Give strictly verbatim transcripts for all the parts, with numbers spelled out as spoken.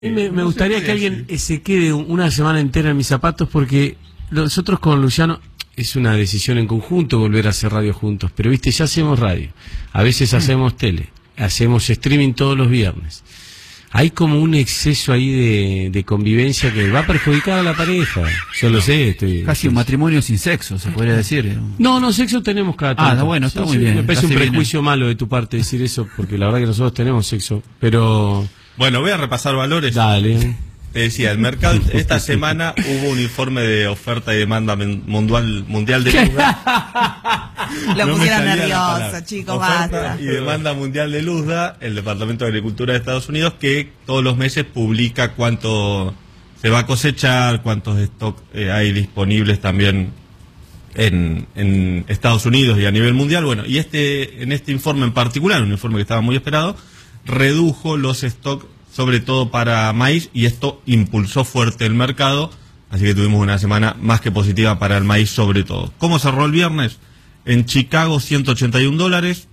Me, me gustaría que alguien se quede una semana entera en mis zapatos, porque nosotros con Luciano es una decisión en conjunto volver a hacer radio juntos, pero viste, ya hacemos radio, a veces hacemos tele, hacemos streaming todos los viernes. Hay como un exceso ahí de, de convivencia que va a perjudicar a la pareja. Yo lo sé. Estoy, Casi un matrimonio sin sexo, se podría decir. No, no, sexo tenemos cada tanto. Ah, bueno, está sí, muy sí, bien. Me parece un prejuicio bien. malo de tu parte decir eso, porque la verdad que nosotros tenemos sexo, pero... Bueno, voy a repasar valores. Dale. Te decía, el mercado, esta semana hubo un informe de oferta y demanda mundial, mundial de luz. Lo No pusieron me salía la nervioso, palabra. chicos, Oferta basta. y demanda mundial de Luzda, el Departamento de Agricultura de Estados Unidos, que todos los meses publica cuánto se va a cosechar, cuántos stock eh, hay disponibles también en, en Estados Unidos y a nivel mundial. Bueno, y este en este informe en particular, un informe que estaba muy esperado, redujo los stocks sobre todo para maíz, y esto impulsó fuerte el mercado, así que tuvimos una semana más que positiva para el maíz sobre todo. ¿Cómo cerró el viernes? En Chicago, ciento ochenta y un dólares,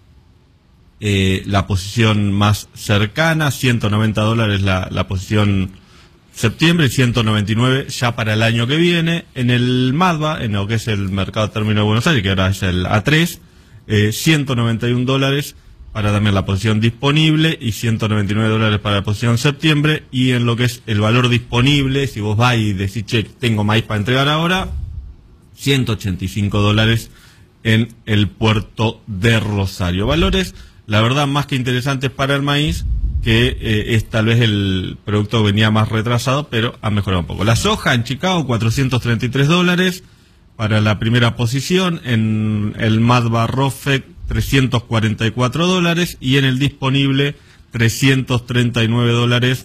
eh, la posición más cercana, ciento noventa dólares la, la posición septiembre, ciento noventa y nueve ya para el año que viene. En el MADBA, en lo que es el mercado término de Buenos Aires, que ahora es el A tres, eh, ciento noventa y un dólares para también la posición disponible y ciento noventa y nueve dólares para la posición septiembre. Y en lo que es el valor disponible, si vos vas y decís, che, tengo maíz para entregar ahora, ciento ochenta y cinco dólares en el puerto de Rosario. Valores, la verdad, más que interesantes para el maíz, que eh, es tal vez el producto que venía más retrasado, pero ha mejorado un poco. La soja en Chicago, cuatrocientos treinta y tres dólares para la primera posición. En el MADBA ROFEC, trescientos cuarenta y cuatro dólares, y en el disponible trescientos treinta y nueve dólares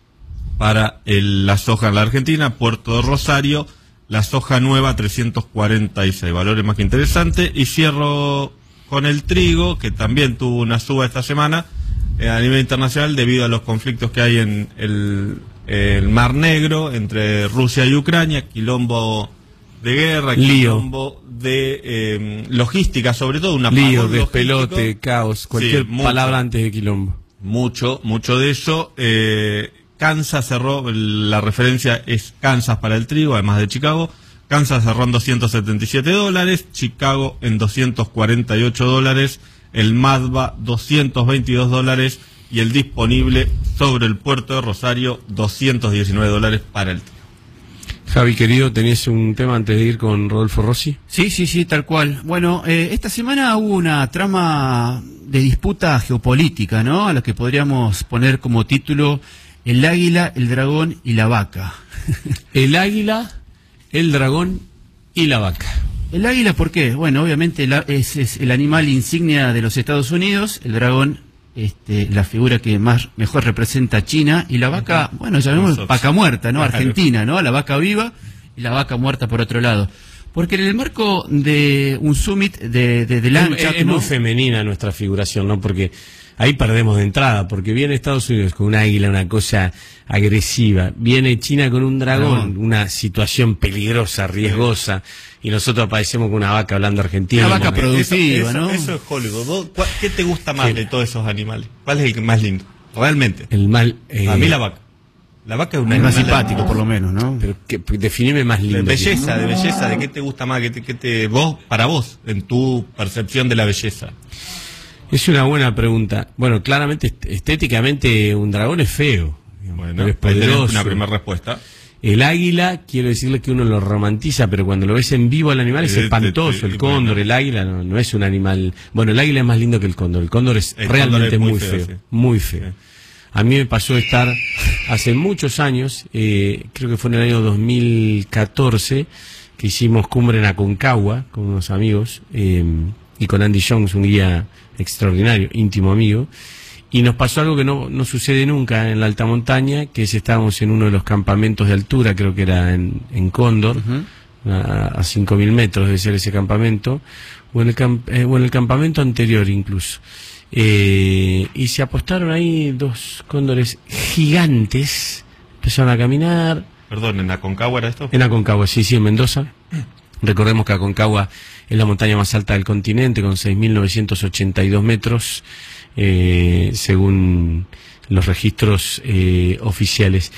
para el, la soja en la Argentina, Puerto de Rosario, la soja nueva trescientos cuarenta y seis, valores más que interesantes. Y cierro con el trigo, que también tuvo una suba esta semana eh, a nivel internacional debido a los conflictos que hay en el, el Mar Negro entre Rusia y Ucrania, quilombo de guerra, Lío. quilombo de eh, logística, sobre todo una Lío, despelote, caos, cualquier sí, palabra antes de quilombo. Mucho, mucho de eso. Eh, Kansas cerró, la referencia es Kansas para el trigo, además de Chicago. Kansas cerró en doscientos setenta y siete dólares, Chicago en doscientos cuarenta y ocho dólares, el MADBA doscientos veintidós dólares y el disponible sobre el puerto de Rosario doscientos diecinueve dólares para el trigo. Javi, querido, ¿tenías un tema antes de ir con Rodolfo Rossi? Sí, sí, sí, tal cual. Bueno, eh, esta semana hubo una trama de disputa geopolítica, ¿no? A la que podríamos poner como título El águila, el dragón y la vaca. El águila, el dragón y la vaca. El águila, ¿por qué? Bueno, obviamente la, es, es el animal insignia de los Estados Unidos, el dragón, este, la figura que más mejor representa a China, y la vaca, bueno, llamemos vaca muerta, ¿no? Argentina, ¿no? La vaca viva y la vaca muerta por otro lado. Porque en el marco de un summit de, de, de lancha, Es, es ¿no? muy femenina nuestra figuración, ¿no? Porque ahí perdemos de entrada, porque viene Estados Unidos con un águila, una cosa agresiva, viene China con un dragón, no. una situación peligrosa, riesgosa, y nosotros aparecemos con una vaca hablando argentina. Una vaca Como- productiva, eso, ¿no? Eso es Hollywood. ¿Vos, cuál- ¿Qué te gusta más ¿Qué? de todos esos animales? ¿Cuál es el más lindo? Realmente. El mal... eh, A mí la vaca. La vaca es una Es más animal- simpático, por lo menos, ¿no? Pero que, definime más lindo. De belleza, de belleza, de qué te gusta más, qué te, qué te, vos, para vos, en tu percepción de la belleza. Es una buena pregunta. Bueno, claramente, est- estéticamente, un dragón es feo. digamos, Bueno, pero es ahí tenés poderoso. una primera respuesta. El águila, quiero decirle que uno lo romantiza, pero cuando lo ves en vivo al animal es Eh, espantoso. te- te- El cóndor, bueno. el águila, no, no es un animal... Bueno, el águila es más lindo que el cóndor. El cóndor es El realmente cóndor es muy muy feo, feo, sí. muy feo. Sí. A mí me pasó estar hace muchos años, eh, creo que fue en el año dos mil catorce, que hicimos cumbre en Aconcagua con unos amigos, eh, y con Andy Jones, un guía extraordinario, íntimo amigo, y nos pasó algo que no, no sucede nunca en la alta montaña, que es estábamos en uno de los campamentos de altura, creo que era en, en Cóndor, Ujú. a, a cinco mil metros debe ser ese campamento, o en el, camp, eh, o en el campamento anterior incluso. Eh, y se apostaron ahí dos cóndores gigantes, empezaron a caminar. Perdón, ¿en Aconcagua era esto? En Aconcagua, sí, sí, en Mendoza. Recordemos que Aconcagua es la montaña más alta del continente, con seis mil novecientos ochenta y dos metros, eh, según los registros eh, oficiales.